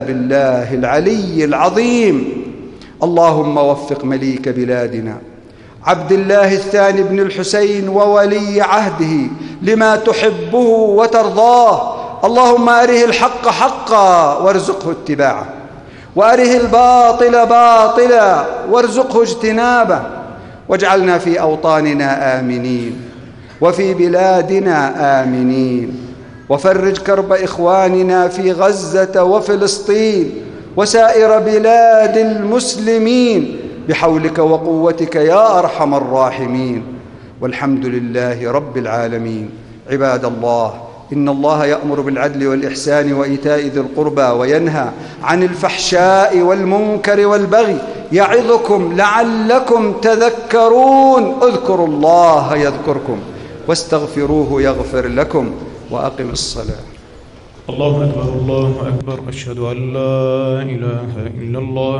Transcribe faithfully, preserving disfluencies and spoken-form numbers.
بالله العلي العظيم. اللهم وفق مليك بلادنا عبد الله الثاني بن الحسين وولي عهده لما تحبه وترضاه. اللهم أره الحق حقا وارزقه اتباعه، وأره الباطل باطلا وارزقه اجتنابه، واجعلنا في أوطاننا آمنين وفي بلادنا آمنين، وفرج كرب إخواننا في غزة وفلسطين وسائر بلاد المسلمين بحولك وقوتك يا أرحم الراحمين. والحمد لله رب العالمين. عباد الله، إن الله يأمر بالعدل والإحسان وإيتاء ذي القربى وينهى عن الفحشاء والمنكر والبغي يعظكم لعلكم تذكرون. اذكروا الله يذكركم واستغفروه يغفر لكم، وأقم الصلاة. الله أكبر الله أكبر، أشهد أن لا إله إلا الله.